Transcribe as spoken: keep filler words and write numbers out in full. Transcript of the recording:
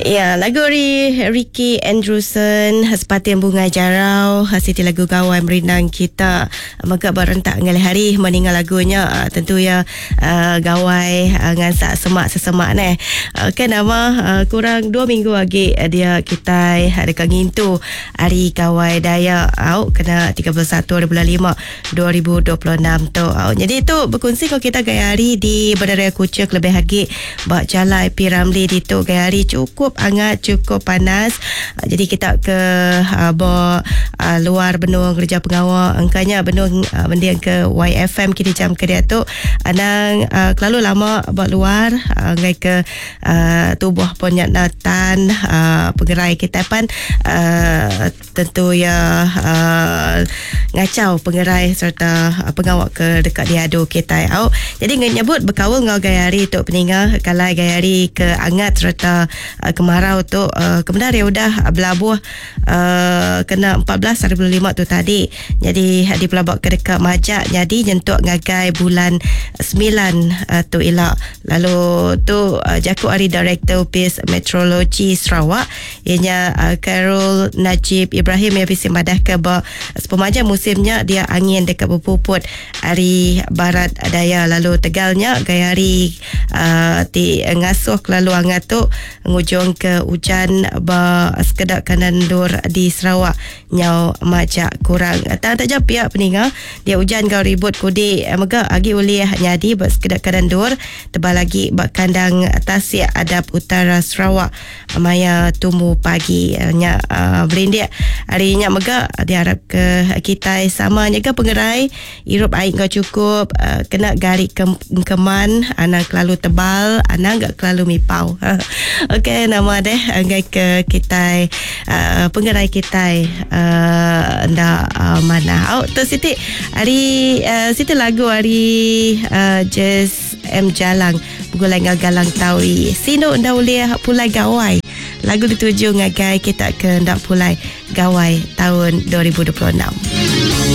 Ya, lagu Ri, Ricky Andrewson, Sepatin Bunga Jarau, Siti lagu Gawai Merindang Kita. Maka berentak ngali hari meninggal lagunya uh, tentu ya uh, Gawai uh, ngan sak semak sesemak ni. Uh, kan nama uh, kurang dua minggu lagi uh, dia kita dekat ngintu hari Gawai Daya au kena tiga puluh satu hari bulan lima dua ribu dua puluh enam tu. Au. Jadi tu berkongsi kalau kita gaya hari di Bandaraya Kuching lebih lagi bak jalan P Ramlee di tu gaya hari cukup hangat, cukup panas. Uh, jadi kita ke uh, bawa uh, luar benung kerja pengawal angkanya benung uh, bendiang ke Y F M kini jam kerja tu anang uh, kelalu lama buat luar uh, ngai ke uh, tubuh punya natan uh, pengerai kita pan uh, tentu ya uh, ngacau pengerai serta uh, pengawal ke dekat diadu kita au. Jadi ngai nyebut berkawal ngau gaya hari tu peninggal kalau gaya hari ke angat serta uh, kemarau tu uh, kemudian dia udah belabuh uh, kena empat belas hari bulan lima tu tadi. Jadi di pelabak ke dekat Majak jadi nyentuk ngagai bulan sembilan uh, tu elak. Lalu tu uh, jakut hari Director Office Meteorologi Sarawak ianya uh, Carol Najib Ibrahim yang bisa madah ke bah sepemaja musimnya dia angin dekat berpuput hari barat daya. Lalu tegalnya gaya hari uh, di ngasuh lalu angat tu ngujung ke hujan ba sekedar kanan dur di Sarawak nyau Majak kurang tak tak jap pihak peninga dia hujan kau ribut kodi mega agi boleh nyadi ba sekedar kanan dur tebal lagi ba kandang Tasik Adab Utara Sarawak maya tumbuh pagi nya uh, berindik hari nya mega diharap ke kita sama jaga pengerai hirup air kau cukup uh, kena garik ke, keman anak kelalu tebal anak enggak kelalu mipau. Okey nama deh anggai ke kita uh, pengerai kita uh, ndak uh, mana. Oh tu Siti hari uh, Siti lagu hari uh, Jazz M Jalang Bugulai Galang Tawi Sino ndak boleh pulai gawai lagu dituju ngagai kita ke ndak pulai gawai tahun dua ribu dua puluh enam.